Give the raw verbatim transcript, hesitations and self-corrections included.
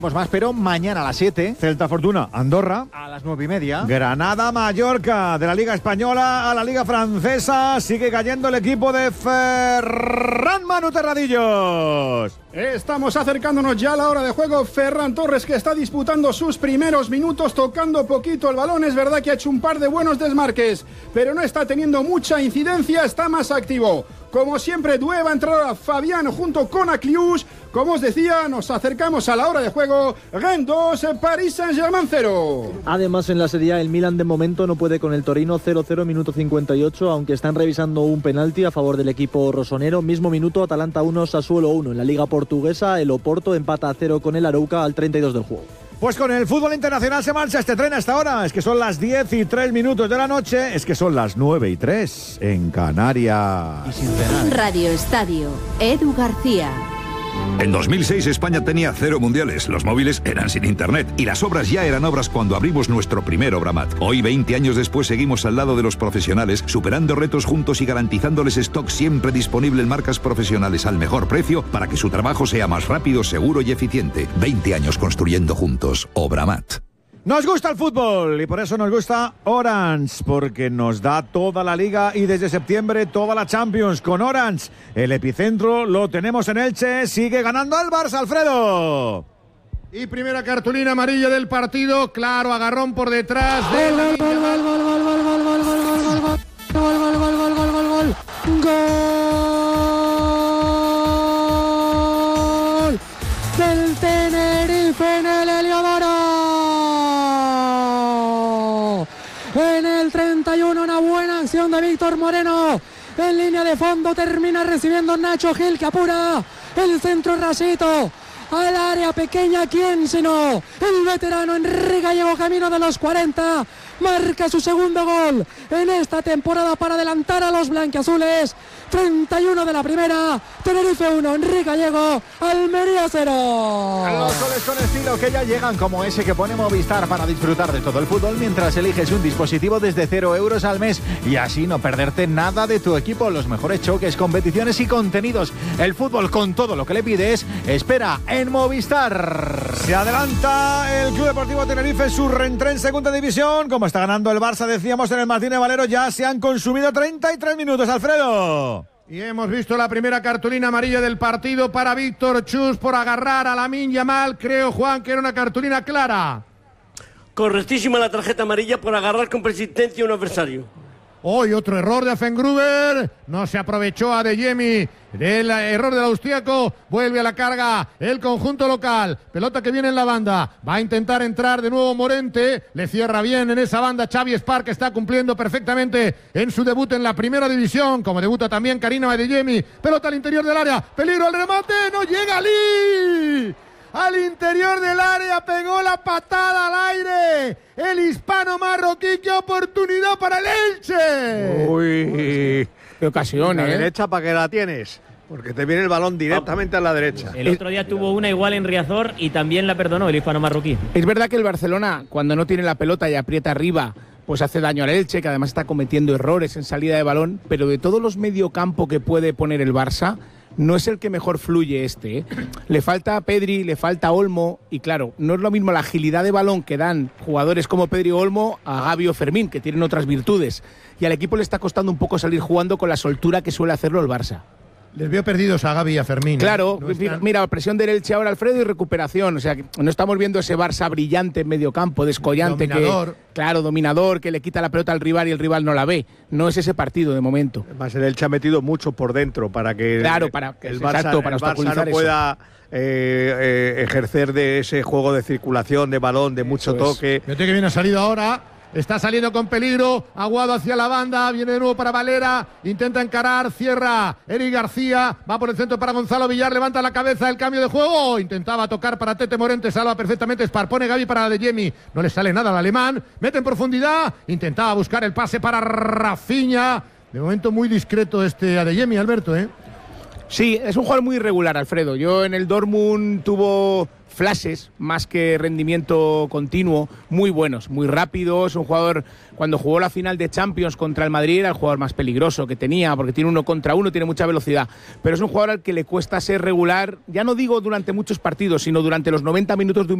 Pues más, pero mañana a las siete. Celta Fortuna, Andorra. A las nueve y media. Granada, Mallorca. De la Liga Española a la Liga Francesa. Sigue cayendo el equipo de Ferran Manu Terradillos. Estamos acercándonos ya a la hora de juego. Ferran Torres, que está disputando sus primeros minutos, tocando poquito el balón. Es verdad que ha hecho un par de buenos desmarques, pero no está teniendo mucha incidencia, está más activo. Como siempre, Doué va a entrar a Fabián junto con Aclius. Como os decía, nos acercamos a la hora de juego. Rennes dos, Paris Saint-Germain cero. Además, en la Serie A, el Milan de momento no puede con el Torino. Cero cero, minuto cincuenta y ocho, aunque están revisando un penalti a favor del equipo rosonero. Mismo minuto, Atalanta uno, Sassuolo uno. En la Liga Portuguesa, el Oporto empata a cero con el Arouca al treinta y dos del juego. Pues con el fútbol internacional se marcha este tren hasta ahora. Es que son las diez y tres minutos de la noche. Es que son las nueve y tres en Canarias. Y sin cenar. Radio Estadio, Edu García. En dos mil seis España tenía cero mundiales, los móviles eran sin internet y las obras ya eran obras cuando abrimos nuestro primer Obramat. Hoy, veinte años después, seguimos al lado de los profesionales, superando retos juntos y garantizándoles stock siempre disponible en marcas profesionales al mejor precio para que su trabajo sea más rápido, seguro y eficiente. veinte años construyendo juntos. Obramat. Nos gusta el fútbol y por eso nos gusta Orange, porque nos da toda la Liga y desde septiembre toda la Champions. Con Orange, el epicentro lo tenemos en Elche, sigue ganando el Barça, Alfredo. Y primera cartulina amarilla del partido, claro, agarrón por detrás de... Gol, gol, gol, gol, gol, gol, gol, gol, gol, gol, gol, gol, gol, gol, gol, gol, gol, gol, gol, gol del Tenerife en el Heliodoro. En el treinta y uno, una buena acción de Víctor Moreno. En línea de fondo termina recibiendo Nacho Gil, que apura el centro rasito al área pequeña. ¿Quién sino el veterano Enrique Gallego, camino de los cuarenta? Marca su segundo gol en esta temporada para adelantar a los blanquiazules. treinta y uno de la primera, Tenerife uno, Enrique Gallego, Almería cero. Los goles con estilo que ya llegan, como ese que pone Movistar para disfrutar de todo el fútbol mientras eliges un dispositivo desde cero euros al mes y así no perderte nada de tu equipo. Los mejores choques, competiciones y contenidos. El fútbol con todo lo que le pides, espera en Movistar. Se adelanta el Club Deportivo Tenerife, su reentré en segunda división. Como está ganando el Barça, decíamos en el Martínez Valero, ya se han consumido treinta y tres minutos, Alfredo. Y hemos visto la primera cartulina amarilla del partido para Víctor Chus por agarrar a Lamine Yamal. Creo, Juan, que era una cartulina clara. Correctísima la tarjeta amarilla por agarrar con persistencia a un adversario. Hoy otro error de Afengruber, no se aprovechó a Adeyemi del error del austriaco, vuelve a la carga el conjunto local, pelota que viene en la banda, va a intentar entrar de nuevo Morente, le cierra bien en esa banda Xavi Espar, que está cumpliendo perfectamente en su debut en la primera división, como debuta también Karim Adeyemi, pelota al interior del área, peligro al remate, no llega Ali. Al interior del área, pegó la patada al aire el hispano marroquí. ¡Qué oportunidad para el Elche! Uy, qué ocasión, La ¿eh? derecha, ¿para qué la tienes? Porque te viene el balón directamente a la derecha. El otro día tuvo una igual en Riazor y también la perdonó el hispano marroquí. Es verdad que el Barcelona, cuando no tiene la pelota y aprieta arriba, pues hace daño al Elche, que además está cometiendo errores en salida de balón, pero de todos los mediocampo que puede poner el Barça, no es el que mejor fluye este, ¿eh? Le falta a Pedri, le falta a Olmo, y claro, no es lo mismo la agilidad de balón que dan jugadores como Pedri o Olmo a Gavi o Fermín, que tienen otras virtudes, y al equipo le está costando un poco salir jugando con la soltura que suele hacerlo el Barça. Les veo perdidos a Gavi y a Fermín. Claro, ¿eh? No están... mira, presión del Elche ahora, Alfredo, y recuperación. O sea, que no estamos viendo ese Barça brillante en medio campo, descollante. Dominador. Que, claro, dominador, que le quita la pelota al rival y el rival no la ve. No es ese partido de momento. Además, el Elche ha metido mucho por dentro para que claro, el, para, el, exacto, Barça, para el Barça no pueda eh, eh, ejercer de ese juego de circulación, de balón, de mucho Eso toque. Es. Fíjate que bien ha salido ahora. Está saliendo con peligro, Aguado hacia la banda, viene de nuevo para Valera, intenta encarar, cierra Eric García, va por el centro para Gonzalo Villar, levanta la cabeza, el cambio de juego, intentaba tocar para Tete Morente, salva perfectamente, Espar, pone Gavi para Adeyemi, no le sale nada al alemán, mete en profundidad, intentaba buscar el pase para Rafinha, de momento muy discreto este Adeyemi, Alberto, ¿eh? Sí, es un jugador muy irregular, Alfredo. Yo en el Dortmund tuvo flashes más que rendimiento continuo, muy buenos, muy rápidos. Un jugador, cuando jugó la final de Champions contra el Madrid, era el jugador más peligroso que tenía, porque tiene uno contra uno, tiene mucha velocidad, pero es un jugador al que le cuesta ser regular, ya no digo durante muchos partidos, sino durante los noventa minutos de un